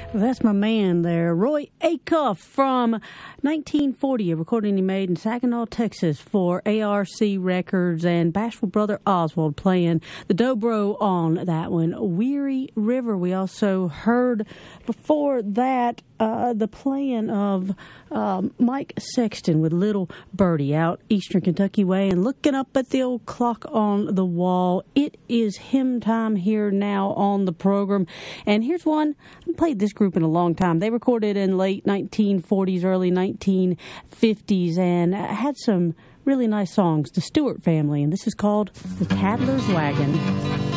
That's my man there, Roy Acuff from 1940, a recording he made in Saginaw, Texas for ARC Records, and Bashful Brother Oswald playing the dobro on that one, Weary River. We also heard before that the playing of Mike Sexton with Little Birdie out Eastern Kentucky way. And looking up at the old clock on the wall, it is hymn time here now on the program. And here's one. I haven't played this group in a long time. They recorded in late 1940s, early 1950s, and had some really nice songs, the Stewart Family. And this is called The Tattler's Wagon.